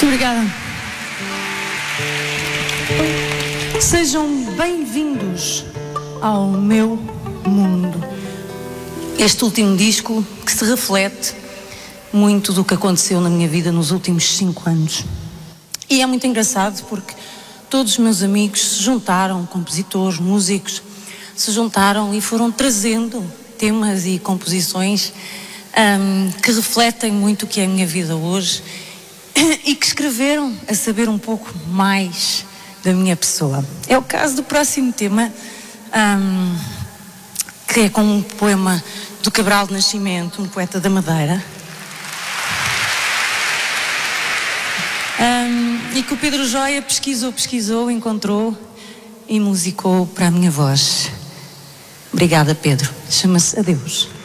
Obrigada. Sejam bem-vindos ao meu mundo. Este último disco que se reflete muito do que aconteceu na minha vida nos últimos 5 anos. E é muito engraçado porque todos os meus amigos se juntaram, compositores, músicos, se juntaram e foram trazendo temas e composições que refletem muito o que é a minha vida hoje e que escreveram a saber um pouco mais da minha pessoa. É o caso do próximo tema, que é com um poema do Cabral de Nascimento, um poeta da Madeira, e que o Pedro Joia pesquisou, encontrou e musicou para a minha voz. Obrigada, Pedro. Chama-se Adeus.